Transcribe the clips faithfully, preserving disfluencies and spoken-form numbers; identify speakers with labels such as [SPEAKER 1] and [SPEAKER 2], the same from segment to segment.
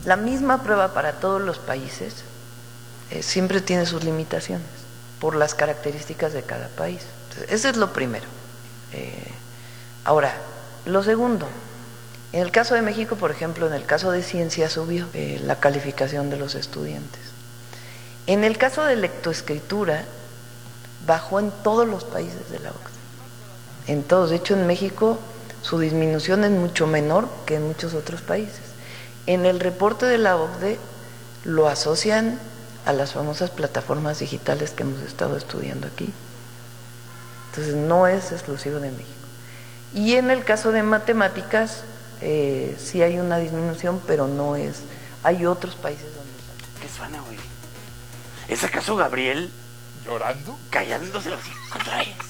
[SPEAKER 1] La misma prueba para todos los países eh, siempre tiene sus limitaciones por las características de cada país. Entonces, eso es lo primero. Eh, ahora, lo segundo, en el caso de México, por ejemplo, en el caso de ciencia subió eh, la calificación de los estudiantes. En el caso de lectoescritura, bajó en todos los países de la O C DE. En todos. De hecho, en México su disminución es mucho menor que en muchos otros países. En el reporte de la O C D E lo asocian a las famosas plataformas digitales que hemos estado estudiando aquí. Entonces, no es exclusivo de México. Y en el caso de matemáticas, eh, sí hay una disminución, pero no es. Hay otros países donde...
[SPEAKER 2] ¿Qué suena, güey? ¿Es acaso Gabriel?
[SPEAKER 3] ¿Llorando?
[SPEAKER 2] Callándose los hijos otra vez.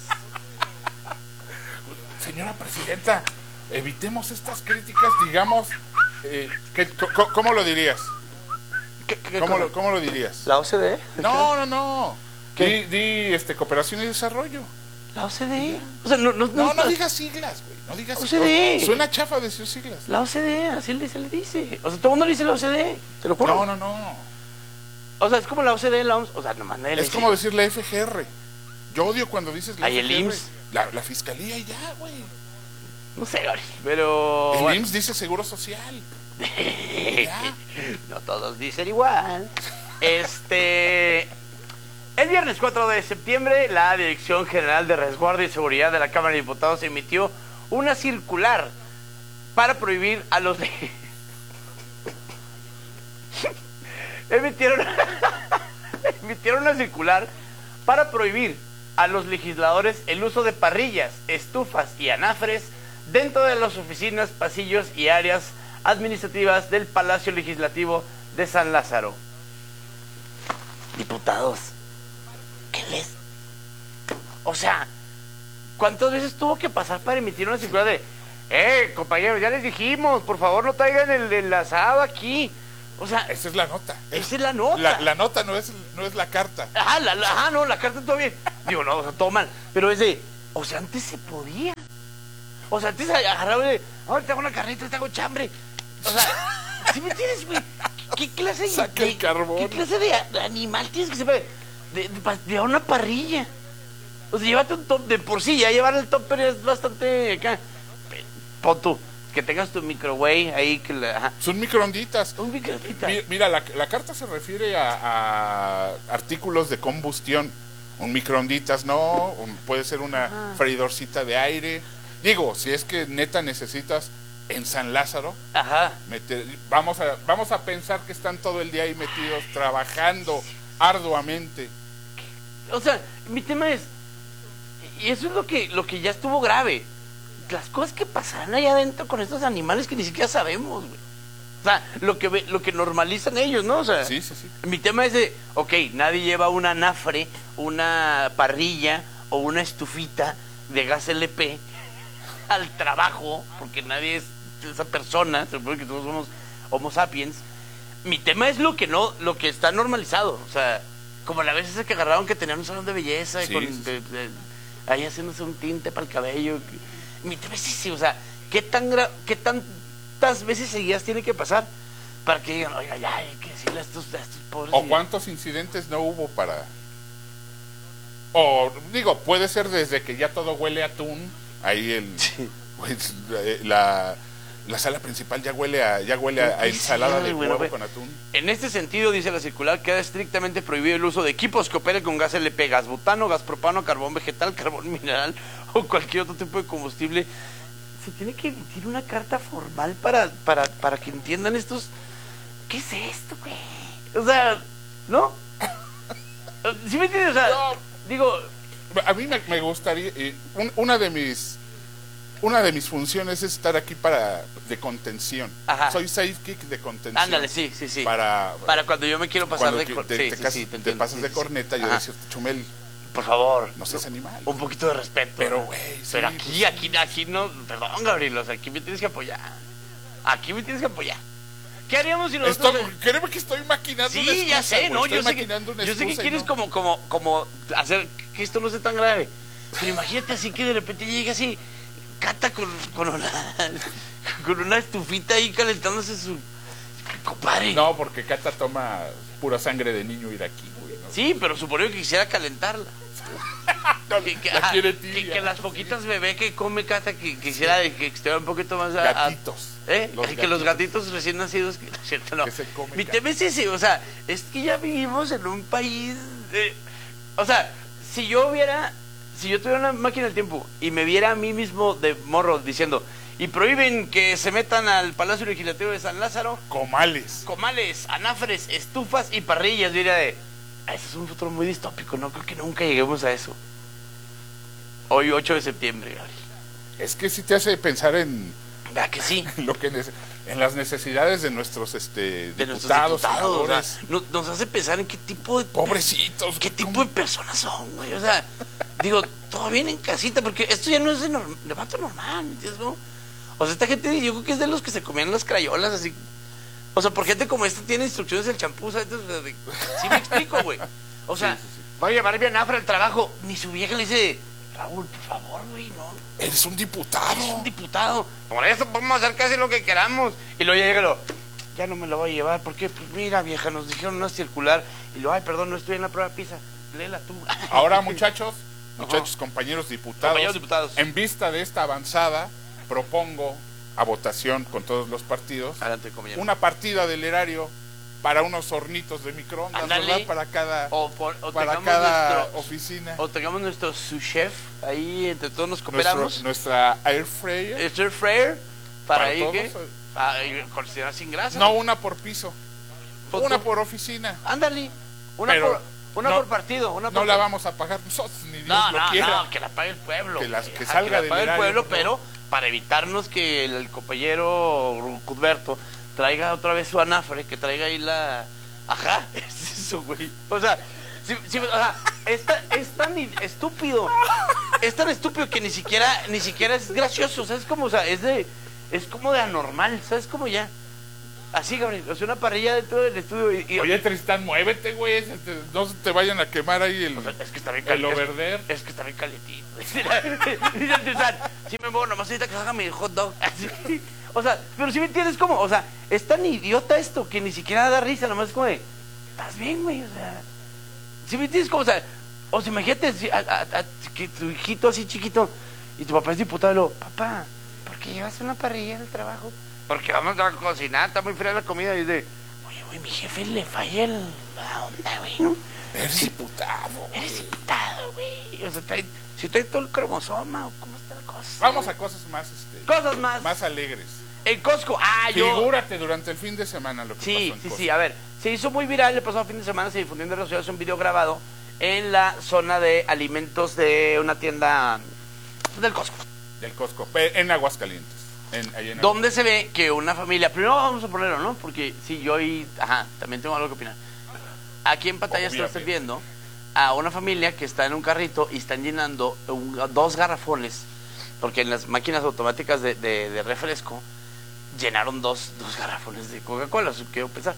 [SPEAKER 3] Señora presidenta, evitemos estas críticas, digamos, eh, que, co, ¿cómo lo dirías?
[SPEAKER 2] ¿Qué, qué
[SPEAKER 3] ¿Cómo, lo, ¿Cómo lo dirías?
[SPEAKER 2] ¿La O C D E?
[SPEAKER 3] No, no, no.
[SPEAKER 2] ¿Qué?
[SPEAKER 3] Di, di este, cooperación y desarrollo.
[SPEAKER 2] ¿La O C D E? O sea, no, no,
[SPEAKER 3] No, no
[SPEAKER 2] no
[SPEAKER 3] digas siglas, güey. No digas
[SPEAKER 2] O C D E.
[SPEAKER 3] siglas. Suena chafa decir siglas.
[SPEAKER 2] La O C D E, así le, se le dice. O sea, todo el mundo le dice la O C D E, te lo juro.
[SPEAKER 3] No, no, no.
[SPEAKER 2] O sea, es como la O C D E, la O M S, o sea, nomás nadie le
[SPEAKER 3] Es
[SPEAKER 2] dice.
[SPEAKER 3] como decir la F G R. Yo odio cuando dices la
[SPEAKER 2] Ay,
[SPEAKER 3] F G R.
[SPEAKER 2] el I M S S.
[SPEAKER 3] La, la fiscalía y ya, güey.
[SPEAKER 2] No sé, Gabriel, pero...
[SPEAKER 3] El
[SPEAKER 2] bueno.
[SPEAKER 3] I M S S dice Seguro Social. Ya.
[SPEAKER 2] No todos dicen igual. Este... El viernes cuatro de septiembre, la Dirección General de Resguardo y Seguridad de la Cámara de Diputados emitió una circular para prohibir a los... emitieron... emitieron una circular para prohibir a los legisladores el uso de parrillas, estufas y anafres dentro de las oficinas, pasillos y áreas administrativas del Palacio Legislativo de San Lázaro. Diputados, ¿qué les? O sea, ¿cuántas veces tuvo que pasar para emitir una circular de eh, compañeros, ya les dijimos, por favor no traigan el enlazado aquí? O sea,
[SPEAKER 3] esa es la nota.
[SPEAKER 2] Esa es la nota.
[SPEAKER 3] La, la nota no es, no es la carta.
[SPEAKER 2] Ajá, la, la, ajá, no, la carta todavía. Digo, no, o sea, todo mal. Pero es de, o sea, antes se podía. O sea, antes agarraba de, ahora te hago una carnita, te hago chambre. O sea, ¿sí me entiendes, güey? ¿Qué clase de,
[SPEAKER 3] Saca el carbón.
[SPEAKER 2] ¿Qué clase de, de animal tienes que ser de, de, de, de una parrilla? O sea, llévate un top, de por sí, ya llevar el topper es bastante acá. Pon tú, que tengas tu microwave ahí que la, ajá.
[SPEAKER 3] Son microonditas.
[SPEAKER 2] Un microondita.
[SPEAKER 3] Mi, mira, la, la carta se refiere a, a artículos de combustión. Un microonditas, no, un, puede ser una
[SPEAKER 2] Ajá.
[SPEAKER 3] freidorcita de aire. Digo, si es que neta necesitas en San Lázaro,
[SPEAKER 2] Ajá.
[SPEAKER 3] meter, vamos a vamos a pensar que están todo el día ahí metidos trabajando arduamente.
[SPEAKER 2] O sea, mi tema es, y eso es lo que lo que ya estuvo grave, las cosas que pasarán allá adentro con estos animales que ni siquiera sabemos, güey. O sea, lo que lo que normalizan ellos, ¿no? O sea,
[SPEAKER 3] Sí, sí, sí.
[SPEAKER 2] mi tema es de, ok, nadie lleva una anafre, una parrilla o una estufita de gas L P al trabajo, porque nadie es esa persona, se supone que todos somos homo sapiens. Mi tema es lo que no, lo que está normalizado, o sea, como la vez esa que agarraron que tenían un salón de belleza
[SPEAKER 3] Sí,
[SPEAKER 2] y con,
[SPEAKER 3] sí, sí.
[SPEAKER 2] de, de, ahí haciéndose un tinte para el cabello. Mi tema es ese, o sea, ¿qué tan gra qué tantas veces seguidas tiene que pasar para que digan, oiga, ya hay que decirle a estos, a estos pobres?
[SPEAKER 3] ¿O cuántos incidentes no hubo para...? O, digo, puede ser desde que ya todo huele a atún, ahí el...
[SPEAKER 2] Sí.
[SPEAKER 3] Pues, la, la sala principal ya huele a, ya huele a, a ensalada de
[SPEAKER 2] Bueno,
[SPEAKER 3] huevo
[SPEAKER 2] pues,
[SPEAKER 3] con atún.
[SPEAKER 2] En este sentido, dice la circular, queda estrictamente prohibido el uso de equipos que operen con gas L P, gas butano, gas propano, carbón vegetal, carbón mineral o cualquier otro tipo de combustible. Se tiene que emitir una carta formal para, para, para que entiendan estos... ¿Qué es esto, güey? O sea, ¿no? ¿Sí me entiendes? O sea,
[SPEAKER 3] No.
[SPEAKER 2] digo...
[SPEAKER 3] A mí me, me gustaría, eh, un, una de mis una de mis funciones es estar aquí para de contención.
[SPEAKER 2] Ajá.
[SPEAKER 3] Soy sidekick de contención.
[SPEAKER 2] Ándale, sí, sí, sí.
[SPEAKER 3] Para,
[SPEAKER 2] Para cuando yo me quiero pasar
[SPEAKER 3] cuando
[SPEAKER 2] de...
[SPEAKER 3] que-
[SPEAKER 2] cor-
[SPEAKER 3] te,
[SPEAKER 2] sí,
[SPEAKER 3] te
[SPEAKER 2] sí,
[SPEAKER 3] cas-
[SPEAKER 2] sí,
[SPEAKER 3] te
[SPEAKER 2] entiendo,
[SPEAKER 3] pasas
[SPEAKER 2] sí,
[SPEAKER 3] de
[SPEAKER 2] sí.
[SPEAKER 3] corneta, yo
[SPEAKER 2] Ajá.
[SPEAKER 3] decirte, Chumel,
[SPEAKER 2] Por favor.
[SPEAKER 3] no seas animal.
[SPEAKER 2] Un poquito de respeto.
[SPEAKER 3] Pero,
[SPEAKER 2] ¿no?
[SPEAKER 3] güey, sí,
[SPEAKER 2] Pero
[SPEAKER 3] pues,
[SPEAKER 2] aquí,
[SPEAKER 3] sí.
[SPEAKER 2] aquí, aquí no... Perdón, Gabriel, o sea, aquí me tienes que apoyar. Aquí me tienes que apoyar. ¿Qué haríamos si nosotros...
[SPEAKER 3] Esto, créeme que estoy maquinando una
[SPEAKER 2] Sí,
[SPEAKER 3] excusa,
[SPEAKER 2] ya sé,
[SPEAKER 3] güey,
[SPEAKER 2] ¿no?
[SPEAKER 3] estoy
[SPEAKER 2] Yo sé, que,
[SPEAKER 3] maquinando una
[SPEAKER 2] yo sé que
[SPEAKER 3] excusa y
[SPEAKER 2] quieres
[SPEAKER 3] no.
[SPEAKER 2] como, como, como hacer que esto no sea tan grave. Pero imagínate así que de repente llega así, Cata con, con una con una estufita ahí calentándose su... Compadre.
[SPEAKER 3] No, porque Cata toma pura sangre de niño iraquí, güey. ¿no?
[SPEAKER 2] Sí, pero suponiendo que quisiera calentarla.
[SPEAKER 3] No,
[SPEAKER 2] Que, que,
[SPEAKER 3] la
[SPEAKER 2] ajá,
[SPEAKER 3] quiere
[SPEAKER 2] que,
[SPEAKER 3] tibia.
[SPEAKER 2] que las poquitas bebé que come Cata que quisiera de que esté un poquito más a, a-
[SPEAKER 3] Gatitos.
[SPEAKER 2] ¿eh?
[SPEAKER 3] Los
[SPEAKER 2] que
[SPEAKER 3] gatitos.
[SPEAKER 2] los gatitos recién nacidos que, ¿cierto? No.
[SPEAKER 3] Que se comen
[SPEAKER 2] Mi
[SPEAKER 3] Cata.
[SPEAKER 2] tema es ese, o sea, es que ya vivimos en un país de- o sea, si yo hubiera si yo tuviera una máquina del tiempo y me viera a mí mismo de morro diciendo y prohíben que se metan al Palacio Legislativo de San Lázaro
[SPEAKER 3] Comales.
[SPEAKER 2] comales, anafres, estufas y parrillas, diría de, "Ah, ese es un futuro muy distópico, no creo que nunca lleguemos a eso". Hoy ocho de septiembre, Gabriel.
[SPEAKER 3] Es que sí te hace pensar en
[SPEAKER 2] ¿Verdad que sí?
[SPEAKER 3] lo que nece- en las necesidades de nuestros este
[SPEAKER 2] De nuestros
[SPEAKER 3] diputados,
[SPEAKER 2] diputados, o sea,
[SPEAKER 3] senadores.
[SPEAKER 2] no- nos hace pensar en qué tipo de
[SPEAKER 3] Pobrecitos.
[SPEAKER 2] qué tipo
[SPEAKER 3] ¿cómo?
[SPEAKER 2] de personas son, güey, o sea, digo, todo bien en casita, porque esto ya no es de, norm, de vato normal, ¿me entiendes, no? O sea, esta gente, yo creo que es de los que se comían las crayolas, así, o sea, por gente como esta tiene instrucciones del champú, ¿sabes? Entonces, de- sí me explico, güey, o sea,
[SPEAKER 3] Sí, sí, sí.
[SPEAKER 2] va a llevar bien afra al trabajo, ni su vieja le dice, Raúl, por favor, güey, no,
[SPEAKER 3] Eres un diputado.
[SPEAKER 2] es un diputado, por eso podemos hacer casi lo que queramos. Y luego ya llega lo, ya no me lo voy a llevar, porque pues mira, vieja, nos dijeron una circular. Y luego, ay, perdón, no estoy en la prueba PISA, léela tú.
[SPEAKER 3] Ahora, muchachos, muchachos, compañeros diputados,
[SPEAKER 2] Compañeros diputados.
[SPEAKER 3] en vista de esta avanzada, propongo a votación con todos los partidos
[SPEAKER 2] Adelante, compañero.
[SPEAKER 3] una partida del erario para unos hornitos de microondas,
[SPEAKER 2] Ándale.
[SPEAKER 3] ¿verdad? Para cada,
[SPEAKER 2] O, por- o
[SPEAKER 3] para
[SPEAKER 2] tengamos
[SPEAKER 3] cada
[SPEAKER 2] nuestro,
[SPEAKER 3] oficina.
[SPEAKER 2] o tengamos nuestro sous chef, ahí entre todos nos
[SPEAKER 3] Nuestro-
[SPEAKER 2] cooperamos.
[SPEAKER 3] nuestra air fryer.
[SPEAKER 2] Stir fryer, para,
[SPEAKER 3] Para
[SPEAKER 2] ahí
[SPEAKER 3] todos,
[SPEAKER 2] que,
[SPEAKER 3] eh.
[SPEAKER 2] ah, y cocinar sin grasa.
[SPEAKER 3] No una por piso,
[SPEAKER 2] Pues,
[SPEAKER 3] una
[SPEAKER 2] tú-
[SPEAKER 3] por oficina.
[SPEAKER 2] Ándale, una,
[SPEAKER 3] Pero
[SPEAKER 2] por, una
[SPEAKER 3] no-
[SPEAKER 2] por partido. Una
[SPEAKER 3] No
[SPEAKER 2] por
[SPEAKER 3] la vamos a pagar nosotros, ni Dios
[SPEAKER 2] No,
[SPEAKER 3] lo
[SPEAKER 2] no,
[SPEAKER 3] quiera.
[SPEAKER 2] no, que la pague el pueblo.
[SPEAKER 3] Que las-
[SPEAKER 2] güey.
[SPEAKER 3] que
[SPEAKER 2] Ajá,
[SPEAKER 3] salga
[SPEAKER 2] la
[SPEAKER 3] del
[SPEAKER 2] pague el
[SPEAKER 3] erario,
[SPEAKER 2] pueblo,
[SPEAKER 3] por favor.
[SPEAKER 2] pero para evitarnos que el, el compañero Cuthberto traiga otra vez su anafre, que traiga ahí la... Ajá, es eso, güey. O sea, sí, sí, o sea es, tan, es tan i- estúpido. Es tan estúpido que ni siquiera, ni siquiera es gracioso. ¿Sabes cómo? O sea, es de... Es como de anormal, ¿sabes cómo ya? Así, Gabriel, o sea, una parrilla dentro del estudio y... y-
[SPEAKER 3] Oye, Tristán, muévete, güey. se te- No se te vayan a quemar ahí el,
[SPEAKER 2] O sea, es que está bien
[SPEAKER 3] el
[SPEAKER 2] caliente.
[SPEAKER 3] overder.
[SPEAKER 2] Es, es que está bien calentito. Sí me muevo, nomás ahorita que haga mi hot dog. Así. O sea, pero si me entiendes cómo, o sea, es tan idiota esto que ni siquiera da risa, nomás es como de, estás bien, güey, o sea, si me entiendes cómo, o sea, o sea, imagínate si a, a- a- que tu hijito así chiquito y tu papá es diputado y lo, papá, ¿por qué llevas una parrilla en el trabajo? Porque vamos a cocinar, está muy fría la comida y es de, oye, güey, mi jefe le falla el, la onda, güey, ¿no?
[SPEAKER 3] Eres diputado.
[SPEAKER 2] Eres diputado, güey. O sea, trae, si trae todo el cromosoma, ¿o cómo está la cosa?
[SPEAKER 3] Vamos a cosas más, este,
[SPEAKER 2] Cosas más.
[SPEAKER 3] más alegres.
[SPEAKER 2] En Costco, ah, yo...
[SPEAKER 3] Figúrate durante el fin de semana lo que
[SPEAKER 2] Sí,
[SPEAKER 3] pasó en
[SPEAKER 2] sí,
[SPEAKER 3] Costco.
[SPEAKER 2] sí, a ver, se hizo muy viral el pasado fin de semana, se difundió en redes sociales un video grabado en la zona de alimentos de una tienda del Costco,
[SPEAKER 3] Del Costco, pe- en Aguascalientes. En, ahí en
[SPEAKER 2] donde se ve que una familia, primero vamos a ponerlo, ¿no? Porque sí, yo y, ajá, también tengo algo que opinar. Aquí en pantalla estás
[SPEAKER 3] Obviamente.
[SPEAKER 2] viendo a una familia que está en un carrito y están llenando un- dos garrafones, porque en las máquinas automáticas de, de- de refresco llenaron dos, dos garrafones de Coca-Cola, eso quiero pensar.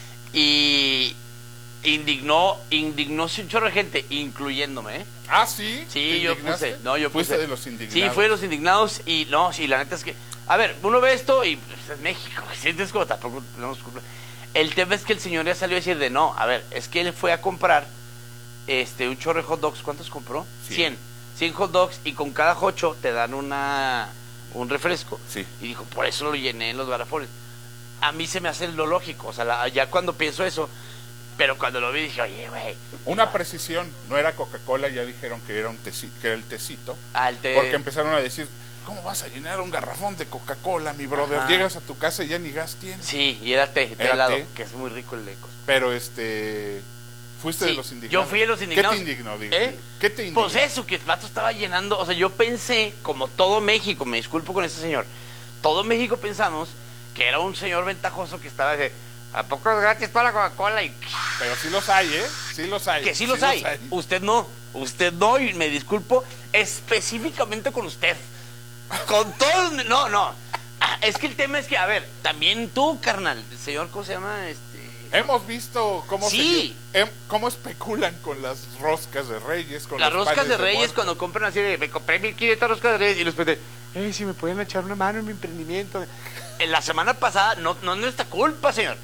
[SPEAKER 2] Y indignó, indignóse un chorro de gente, incluyéndome, ¿eh?
[SPEAKER 3] Ah, sí.
[SPEAKER 2] Sí,
[SPEAKER 3] ¿Te
[SPEAKER 2] yo
[SPEAKER 3] indignaste?
[SPEAKER 2] puse, no, yo
[SPEAKER 3] Fuiste
[SPEAKER 2] puse.
[SPEAKER 3] de los indignados.
[SPEAKER 2] Sí, fui de los indignados y no, sí, la neta es que, a ver, uno ve esto y pues, es México, sientes como tampoco tenemos culpa. El tema es que el señor ya salió a decir de no, a ver, es que él fue a comprar este un chorro de hot dogs, ¿cuántos compró?
[SPEAKER 3] Cien.
[SPEAKER 2] cien. cien hot dogs y con cada jocho te dan una un refresco.
[SPEAKER 3] Sí.
[SPEAKER 2] Y dijo, por eso lo llené en los garrafones. A mí se me hace lo lógico, o sea, la- ya cuando pienso eso, pero cuando lo vi dije, oye, güey.
[SPEAKER 3] Una precisión, no era Coca-Cola, ya dijeron que era un teci- que era el tecito.
[SPEAKER 2] Al te-
[SPEAKER 3] Porque empezaron a decir, ¿cómo vas a llenar un garrafón de Coca-Cola, mi brother?
[SPEAKER 2] Ajá.
[SPEAKER 3] Llegas a tu casa y ya ni gas tienes.
[SPEAKER 2] Sí, y era té, té
[SPEAKER 3] Era
[SPEAKER 2] helado,
[SPEAKER 3] té.
[SPEAKER 2] que es muy rico el de Costco.
[SPEAKER 3] Pero este, fuiste
[SPEAKER 2] Sí,
[SPEAKER 3] de los indignados.
[SPEAKER 2] yo fui de los indignados.
[SPEAKER 3] ¿Qué te indignó? Digo?
[SPEAKER 2] ¿Eh?
[SPEAKER 3] ¿Qué te indignó?
[SPEAKER 2] Pues eso, que el vato estaba llenando, o sea, yo pensé, como todo México, me disculpo con este señor, todo México pensamos que era un señor ventajoso que estaba de, ¿a poco es gratis toda la Coca-Cola? Y
[SPEAKER 3] Pero sí los hay, ¿eh? Sí los hay.
[SPEAKER 2] que sí los hay. Usted no, usted no, y me disculpo específicamente con usted. Con todos, no, no. Ah, es que el tema es que, a ver, también tú, carnal, el señor, ¿cómo se llama? Este...
[SPEAKER 3] Hemos visto cómo,
[SPEAKER 2] Sí.
[SPEAKER 3] se, em- cómo especulan con las roscas de Reyes. Con
[SPEAKER 2] Las
[SPEAKER 3] los
[SPEAKER 2] roscas
[SPEAKER 3] panes
[SPEAKER 2] de Reyes,
[SPEAKER 3] muerto.
[SPEAKER 2] cuando compran así de, me compré mil quinientas roscas de Reyes y les pedí, eh, si me pueden echar una mano en mi emprendimiento. En la semana pasada, no, no es nuestra culpa, señor.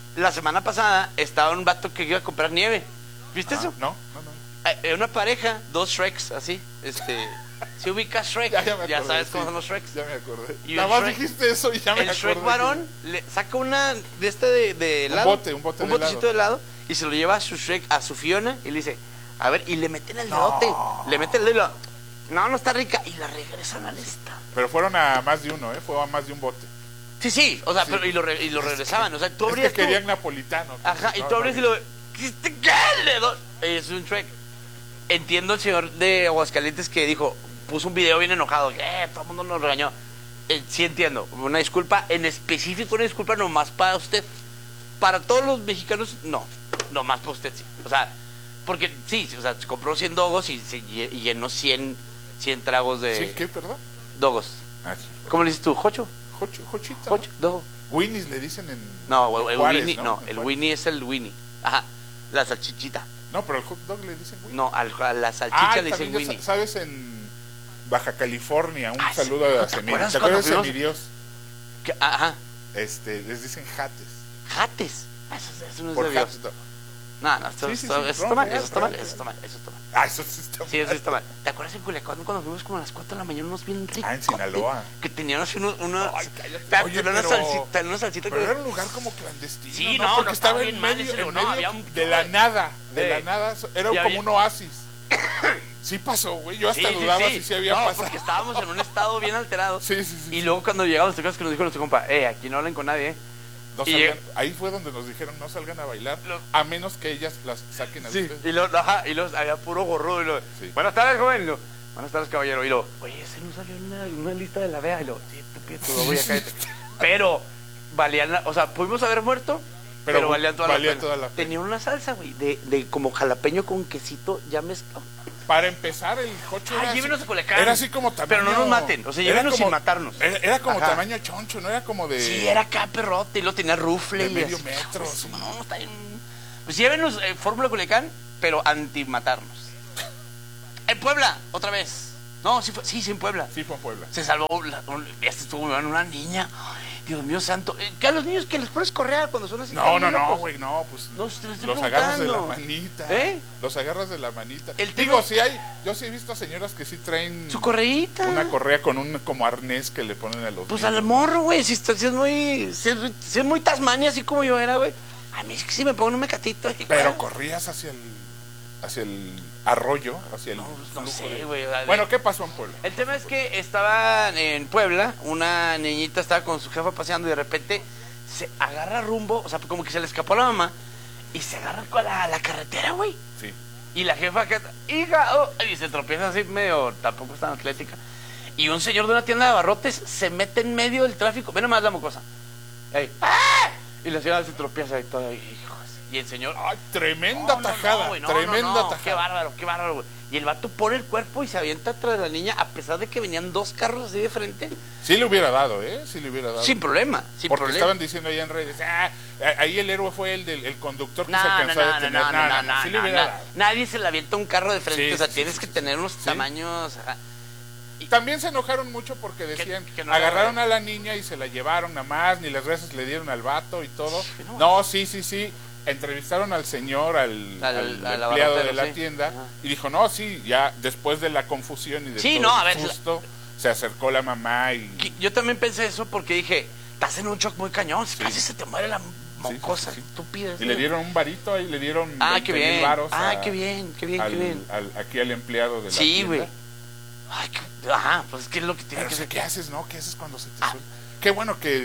[SPEAKER 2] la semana pasada estaba un vato que iba a comprar nieve. ¿Viste
[SPEAKER 3] Ah,
[SPEAKER 2] eso?
[SPEAKER 3] No, no, no.
[SPEAKER 2] Eh, Una pareja, dos Shreks, así. Este, si ubicas Shrek,
[SPEAKER 3] Ya,
[SPEAKER 2] ya,
[SPEAKER 3] ya me acordé,
[SPEAKER 2] sabes
[SPEAKER 3] sí.
[SPEAKER 2] cómo son los Shreks.
[SPEAKER 3] Ya me acordé.
[SPEAKER 2] Y
[SPEAKER 3] Nada
[SPEAKER 2] el
[SPEAKER 3] más
[SPEAKER 2] Shrek-
[SPEAKER 3] dijiste eso y ya me
[SPEAKER 2] El
[SPEAKER 3] acordé.
[SPEAKER 2] Shrek varón le saca una de este de, de
[SPEAKER 3] Un
[SPEAKER 2] helado,
[SPEAKER 3] bote, un bote de
[SPEAKER 2] botecito
[SPEAKER 3] helado.
[SPEAKER 2] de helado y se lo lleva a su Shrek, a su Fiona y le dice, a ver, y le meten el dedote, le meten el dedo y lo, no, no está rica y la regresan al esta.
[SPEAKER 3] Pero fueron a más de uno, ¿eh? Fue a más de un bote.
[SPEAKER 2] Sí, sí, o sea,
[SPEAKER 3] Sí.
[SPEAKER 2] pero y lo, re- y lo regresaban, o sea, tú
[SPEAKER 3] Es
[SPEAKER 2] abrías
[SPEAKER 3] que
[SPEAKER 2] tu-
[SPEAKER 3] querían napolitano.
[SPEAKER 2] Ajá, y
[SPEAKER 3] No,
[SPEAKER 2] tú
[SPEAKER 3] no,
[SPEAKER 2] abres y
[SPEAKER 3] no.
[SPEAKER 2] lo, ¿qué, qué le doy? Es un Shrek. Entiendo el señor de Aguascalientes que dijo, puso un video bien enojado, que eh, todo el mundo nos regañó. Eh, sí entiendo, una disculpa, en específico una disculpa nomás para usted. Para todos los mexicanos, no, nomás para usted sí. O sea, porque sí, o sea, se compró cien dogos y, se, lle- y llenó cien, cien tragos de
[SPEAKER 3] ¿Sí? ¿Qué, perdón?
[SPEAKER 2] dogos.
[SPEAKER 3] Ah, sí.
[SPEAKER 2] ¿Cómo le dices tú? ¿Jocho?
[SPEAKER 3] Jocho, Jochita.
[SPEAKER 2] ¿Jocho? ¿Dogo?
[SPEAKER 3] Winnies le dicen en.
[SPEAKER 2] No, el, el
[SPEAKER 3] Juárez,
[SPEAKER 2] Winnie,
[SPEAKER 3] ¿no?
[SPEAKER 2] no,
[SPEAKER 3] En
[SPEAKER 2] el
[SPEAKER 3] Juárez.
[SPEAKER 2] Winnie es el Winnie. Ajá, la salchichita.
[SPEAKER 3] No, pero al hot dog le dicen Winnie.
[SPEAKER 2] No, al, a la salchicha
[SPEAKER 3] Ah,
[SPEAKER 2] le dicen
[SPEAKER 3] también ya
[SPEAKER 2] Winnie.
[SPEAKER 3] sa- sabes en Baja California, un
[SPEAKER 2] Ah, sí.
[SPEAKER 3] saludo a
[SPEAKER 2] ¿Te
[SPEAKER 3] Semir.
[SPEAKER 2] acuerdas
[SPEAKER 3] ¿Te acuerdas de
[SPEAKER 2] cuando
[SPEAKER 3] Semirios?
[SPEAKER 2] Que- Ajá,
[SPEAKER 3] Este, les dicen jates.
[SPEAKER 2] jates. Eso, eso no es
[SPEAKER 3] Por
[SPEAKER 2] de Dios.
[SPEAKER 3] hot dog.
[SPEAKER 2] No, no, eso,
[SPEAKER 3] Sí, sí,
[SPEAKER 2] eso-
[SPEAKER 3] sí,
[SPEAKER 2] eso
[SPEAKER 3] no,
[SPEAKER 2] está mal,
[SPEAKER 3] real,
[SPEAKER 2] eso está mal,
[SPEAKER 3] real,
[SPEAKER 2] eso está mal, eso está mal.
[SPEAKER 3] Ah, eso sí está
[SPEAKER 2] Sí, eso
[SPEAKER 3] mal.
[SPEAKER 2] está mal. ¿Te acuerdas en Culiacán cuando fuimos como a las cuatro de la mañana unos bien ricos?
[SPEAKER 3] Ah, en Sinaloa.
[SPEAKER 2] Que tenían así unos, una,
[SPEAKER 3] Ay, cállate.
[SPEAKER 2] Pero
[SPEAKER 3] Oye,
[SPEAKER 2] una
[SPEAKER 3] pero-
[SPEAKER 2] salsita, una salsita
[SPEAKER 3] Pero
[SPEAKER 2] que...
[SPEAKER 3] era un lugar como clandestino.
[SPEAKER 2] Sí,
[SPEAKER 3] ¿no?
[SPEAKER 2] no,
[SPEAKER 3] Porque
[SPEAKER 2] no,
[SPEAKER 3] estaba
[SPEAKER 2] estaba
[SPEAKER 3] en
[SPEAKER 2] bien mal
[SPEAKER 3] medio,
[SPEAKER 2] ese
[SPEAKER 3] en
[SPEAKER 2] lugar, no,
[SPEAKER 3] medio
[SPEAKER 2] había un-
[SPEAKER 3] de la nada. De
[SPEAKER 2] Sí.
[SPEAKER 3] la nada. Era
[SPEAKER 2] Y
[SPEAKER 3] como
[SPEAKER 2] había-
[SPEAKER 3] un oasis. Sí pasó, güey. Yo hasta
[SPEAKER 2] Sí, sí,
[SPEAKER 3] dudaba
[SPEAKER 2] sí.
[SPEAKER 3] si sí había
[SPEAKER 2] no,
[SPEAKER 3] pasado.
[SPEAKER 2] porque estábamos en un estado bien alterado.
[SPEAKER 3] Sí, sí, sí.
[SPEAKER 2] Y luego cuando llegamos a casa que nos dijo nuestro compa, eh, aquí no hablen con nadie, eh.
[SPEAKER 3] No
[SPEAKER 2] y
[SPEAKER 3] salgan-
[SPEAKER 2] lleg-
[SPEAKER 3] ahí fue donde nos dijeron no salgan a bailar,
[SPEAKER 2] Lo-
[SPEAKER 3] a menos que ellas las saquen a
[SPEAKER 2] Sí,
[SPEAKER 3] ustedes.
[SPEAKER 2] y los, ajá, y los, había puro gorrudo y lo,
[SPEAKER 3] Sí.
[SPEAKER 2] buenas tardes, joven, y lo, buenas tardes, caballero, y lo, oye, ese no salió en una, en una lista de la V E A, y lo, sí, tú pides tu voy a cállate. Pero, valían, la- o sea, pudimos haber muerto, pero,
[SPEAKER 3] Pero
[SPEAKER 2] valían toda,
[SPEAKER 3] valía
[SPEAKER 2] la pena.
[SPEAKER 3] toda la pena.
[SPEAKER 2] Tenía una salsa, güey, de, de como jalapeño con quesito ya mezclado.
[SPEAKER 3] Para empezar, el jocho
[SPEAKER 2] Ah,
[SPEAKER 3] era,
[SPEAKER 2] llévenos
[SPEAKER 3] así,
[SPEAKER 2] a Culiacán.
[SPEAKER 3] era así como tamaño...
[SPEAKER 2] Pero no nos maten, o sea,
[SPEAKER 3] era
[SPEAKER 2] llévenos
[SPEAKER 3] como-
[SPEAKER 2] sin matarnos.
[SPEAKER 3] Era, era como
[SPEAKER 2] Ajá.
[SPEAKER 3] tamaño choncho, no era como de...
[SPEAKER 2] Sí, era acá perrote, y lo tenía rufle.
[SPEAKER 3] De
[SPEAKER 2] y
[SPEAKER 3] medio
[SPEAKER 2] así.
[SPEAKER 3] metro,
[SPEAKER 2] Pues,
[SPEAKER 3] sí.
[SPEAKER 2] No, está bien. Pues llévenos eh, Fórmula Culiacán, pero anti-matarnos. En Puebla, otra vez. No, sí, fue, sí, sí, en Puebla.
[SPEAKER 3] Sí, fue en Puebla.
[SPEAKER 2] Se salvó, la, un, este estuvo muy bueno, una niña. Ay, Dios mío santo. Eh, que a los niños que les pones correa cuando son así.
[SPEAKER 3] No,
[SPEAKER 2] tan
[SPEAKER 3] no, no,
[SPEAKER 2] locos.
[SPEAKER 3] güey, no, pues
[SPEAKER 2] No, te lo estoy
[SPEAKER 3] los agarras de la
[SPEAKER 2] preguntando.
[SPEAKER 3] manita.
[SPEAKER 2] ¿Eh?
[SPEAKER 3] Los agarras de la manita.
[SPEAKER 2] El
[SPEAKER 3] Digo,
[SPEAKER 2] tema-
[SPEAKER 3] sí hay, yo sí he visto señoras que sí traen
[SPEAKER 2] Su correíta.
[SPEAKER 3] una correa con un como arnés que le ponen a los
[SPEAKER 2] Pues
[SPEAKER 3] niños.
[SPEAKER 2] al morro, güey. Si, está- si es muy. Si es, si es muy Tasmania, así como yo era, güey. A mí es que sí me pongo un mecatito. y-
[SPEAKER 3] Pero corrías hacia el hacia el arroyo, hacia el
[SPEAKER 2] No, pues, no
[SPEAKER 3] flujo
[SPEAKER 2] sé,
[SPEAKER 3] de-
[SPEAKER 2] güey, o sea,
[SPEAKER 3] Bueno,
[SPEAKER 2] de-
[SPEAKER 3] ¿qué pasó en Puebla?
[SPEAKER 2] El tema es que estaba en Puebla, una niñita estaba con su jefa paseando y de repente se agarra rumbo, o sea, como que se le escapó la mamá y se agarra con la, la carretera, güey.
[SPEAKER 3] Sí.
[SPEAKER 2] Y la jefa que hija, oh, y se tropieza así medio, tampoco es tan atlética. Y un señor de una tienda de abarrotes se mete en medio del tráfico, ve nomás la mocosa. Ahí, ¡ah! Y la señora se tropieza y todo, hijos. Y el señor,
[SPEAKER 3] Ay, tremenda
[SPEAKER 2] no, no,
[SPEAKER 3] tajada,
[SPEAKER 2] no, güey, no,
[SPEAKER 3] tremenda
[SPEAKER 2] no, no,
[SPEAKER 3] tajada.
[SPEAKER 2] Qué bárbaro, qué bárbaro, güey. Y el vato pone el cuerpo y se avienta tras de la niña, a pesar de que venían dos carros así de frente,
[SPEAKER 3] Sí le hubiera dado, ¿eh? Sí le hubiera dado.
[SPEAKER 2] sin problema, sin
[SPEAKER 3] Porque
[SPEAKER 2] problema.
[SPEAKER 3] estaban diciendo ahí en redes, ah, ahí el héroe fue el del el conductor que
[SPEAKER 2] No,
[SPEAKER 3] se
[SPEAKER 2] no,
[SPEAKER 3] alcanzó
[SPEAKER 2] no,
[SPEAKER 3] a
[SPEAKER 2] no,
[SPEAKER 3] detener.
[SPEAKER 2] no, no, no,
[SPEAKER 3] sí le
[SPEAKER 2] no,
[SPEAKER 3] hubiera
[SPEAKER 2] no.
[SPEAKER 3] dado.
[SPEAKER 2] Nadie se le avienta un carro de frente,
[SPEAKER 3] Sí,
[SPEAKER 2] o sea,
[SPEAKER 3] sí,
[SPEAKER 2] tienes
[SPEAKER 3] sí,
[SPEAKER 2] que
[SPEAKER 3] sí,
[SPEAKER 2] tener
[SPEAKER 3] sí.
[SPEAKER 2] unos
[SPEAKER 3] Sí.
[SPEAKER 2] tamaños, ajá.
[SPEAKER 3] También se enojaron mucho porque decían,
[SPEAKER 2] que no
[SPEAKER 3] agarraron
[SPEAKER 2] era-
[SPEAKER 3] a la niña y se la llevaron nada más, ni las redes le dieron al vato y todo.
[SPEAKER 2] Que no.
[SPEAKER 3] No, sí, sí, sí. Entrevistaron al señor, al,
[SPEAKER 2] Al-
[SPEAKER 3] al
[SPEAKER 2] al
[SPEAKER 3] empleado de
[SPEAKER 2] abarrotero,
[SPEAKER 3] la
[SPEAKER 2] sí.
[SPEAKER 3] tienda,
[SPEAKER 2] Ajá.
[SPEAKER 3] y dijo, no, sí, ya después de la confusión y de
[SPEAKER 2] Sí,
[SPEAKER 3] todo
[SPEAKER 2] no, a
[SPEAKER 3] el
[SPEAKER 2] ver,
[SPEAKER 3] susto, se acercó la mamá y...
[SPEAKER 2] Que- Yo también pensé eso porque dije, estás en un shock muy cañón, casi se te muere la mocosa,
[SPEAKER 3] sí, sí.
[SPEAKER 2] estúpida.
[SPEAKER 3] Y le dieron un varito ahí, le dieron
[SPEAKER 2] Ah,
[SPEAKER 3] veinte
[SPEAKER 2] qué
[SPEAKER 3] mil
[SPEAKER 2] bien,
[SPEAKER 3] varos
[SPEAKER 2] ah,
[SPEAKER 3] a-
[SPEAKER 2] qué bien, qué bien,
[SPEAKER 3] al,
[SPEAKER 2] qué bien.
[SPEAKER 3] al- aquí al empleado de la
[SPEAKER 2] Sí,
[SPEAKER 3] tienda.
[SPEAKER 2] güey. Ay, qué- ajá, pues es que es lo que tiene
[SPEAKER 3] Pero
[SPEAKER 2] que
[SPEAKER 3] sé,
[SPEAKER 2] ser.
[SPEAKER 3] ¿qué haces, no? ¿Qué haces cuando se te
[SPEAKER 2] Ah.
[SPEAKER 3] suelta? Qué bueno que...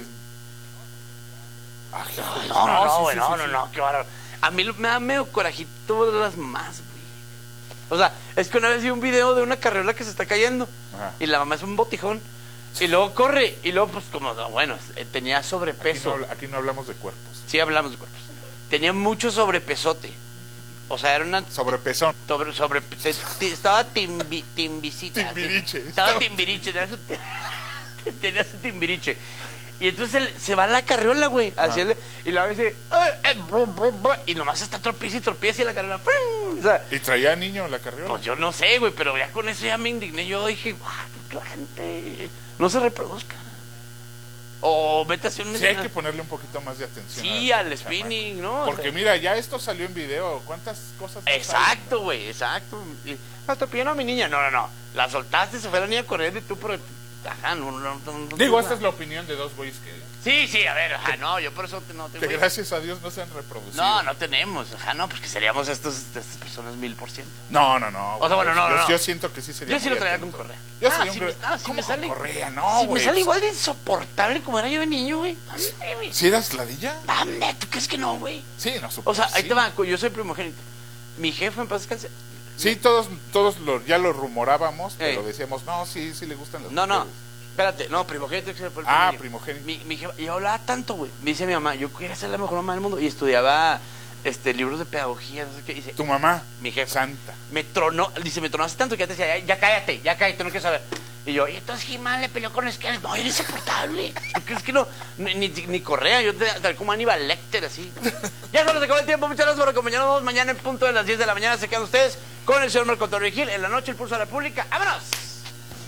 [SPEAKER 3] Ay, hijo de-
[SPEAKER 2] No, no, no,
[SPEAKER 3] sí,
[SPEAKER 2] güey,
[SPEAKER 3] sí,
[SPEAKER 2] no,
[SPEAKER 3] sí,
[SPEAKER 2] no,
[SPEAKER 3] sí.
[SPEAKER 2] no, qué bárbaro. A mí lo- me da medio corajito las más, güey. O sea, es que una vez vi un video de una carriola que se está cayendo
[SPEAKER 3] Ajá.
[SPEAKER 2] y la mamá es un botijón y luego corre y luego pues como, bueno, eh, tenía
[SPEAKER 3] Aquí
[SPEAKER 2] sobrepeso.
[SPEAKER 3] no, habla- aquí no hablamos de cuerpos.
[SPEAKER 2] Sí, hablamos de cuerpos. Tenía mucho sobrepesote. O sea, era una
[SPEAKER 3] Sobrepezón.
[SPEAKER 2] sobre, sobre te- te- estaba timbi, timbicita. así.
[SPEAKER 3] Timbiriche.
[SPEAKER 2] Estaba
[SPEAKER 3] Estaba-
[SPEAKER 2] timbiriche, tenía su, tenía su timbiriche. Y entonces él- se va a la carriola, güey, hacia él, y la dice, y nomás está tropieza y tropieza y la carriola, ¡pum! O sea,
[SPEAKER 3] ¿Y traía niño la carriola?
[SPEAKER 2] pues yo no sé, güey, pero ya con eso ya me indigné. Yo dije, "Guau, que la gente no se reproduzca. O vete a hacer un...
[SPEAKER 3] Sí, hay que ponerle un poquito más de atención.
[SPEAKER 2] Sí,
[SPEAKER 3] a-
[SPEAKER 2] al
[SPEAKER 3] al
[SPEAKER 2] spinning,
[SPEAKER 3] chamaco.
[SPEAKER 2] ¿no?
[SPEAKER 3] Porque
[SPEAKER 2] O sea,
[SPEAKER 3] mira, ya esto salió en video. ¿Cuántas cosas? no
[SPEAKER 2] exacto,
[SPEAKER 3] salen,
[SPEAKER 2] güey, exacto. Y, hasta pidiendo a mi niña. No, no, no. La soltaste, se fue la niña corriendo y tú, pero... Ajá, no, no, no,
[SPEAKER 3] no? Digo, esta es la opinión de dos güeyes que,
[SPEAKER 2] Sí, sí, a ver, ajá, no, yo por eso te- no te...
[SPEAKER 3] que
[SPEAKER 2] güey.
[SPEAKER 3] gracias a Dios no se han reproducido.
[SPEAKER 2] No, no tenemos, ajá, no, pues que seríamos estos, estas personas mil por ciento.
[SPEAKER 3] No, no, no.
[SPEAKER 2] O sea, bueno, no,
[SPEAKER 3] yo,
[SPEAKER 2] no, no.
[SPEAKER 3] yo siento que sí sería
[SPEAKER 2] Yo sí
[SPEAKER 3] muy
[SPEAKER 2] lo traía con
[SPEAKER 3] atento.
[SPEAKER 2] correa.
[SPEAKER 3] Yo
[SPEAKER 2] Ah,
[SPEAKER 3] sería
[SPEAKER 2] sí
[SPEAKER 3] un...
[SPEAKER 2] me-
[SPEAKER 3] gre-
[SPEAKER 2] ah, sí
[SPEAKER 3] ¿Cómo
[SPEAKER 2] me sale.
[SPEAKER 3] con correa? No,
[SPEAKER 2] Sí, me
[SPEAKER 3] güey.
[SPEAKER 2] sale igual de insoportable como era yo de niño, güey. Dame, güey.
[SPEAKER 3] ¿Sí eras ladilla?
[SPEAKER 2] Dame, ¿tú crees que no, güey?
[SPEAKER 3] Sí, no,
[SPEAKER 2] O
[SPEAKER 3] supongo.
[SPEAKER 2] sea, ahí
[SPEAKER 3] sí.
[SPEAKER 2] te va, yo soy primogénito. Mi jefe en paz descanse.
[SPEAKER 3] Sí, todos, todos lo, ya lo rumorábamos, pero
[SPEAKER 2] Ey.
[SPEAKER 3] decíamos, no, sí, sí le gustan las
[SPEAKER 2] No, no,
[SPEAKER 3] mujeres.
[SPEAKER 2] espérate, no, primogénito. que se fue el
[SPEAKER 3] Ah,
[SPEAKER 2] primero.
[SPEAKER 3] primogénito.
[SPEAKER 2] Mi, mi jefa, yo hablaba tanto, güey. Me dice mi mamá, yo quería ser la mejor mamá del mundo. Y estudiaba este, libros de pedagogía, no sé qué. Dice,
[SPEAKER 3] Tu mamá,
[SPEAKER 2] mi jefa.
[SPEAKER 3] santa.
[SPEAKER 2] Me tronó, dice, me tronaste tanto que ya te decía, ya, ya cállate, ya cállate, no quiero saber. Y yo, y entonces Jimán le peleó con Esqueles. No, era insoportable. ¿Tú crees que no? Ni, ni, ni Correa, yo te, tal como Aníbal Lecter, así. Ya se nos acabó el tiempo, muchas gracias por acompañarnos. Mañana en punto de las diez de la mañana se quedan ustedes con el señor Marco Antonio Gil. En la noche, el Pulso de la República. ¡Vámonos!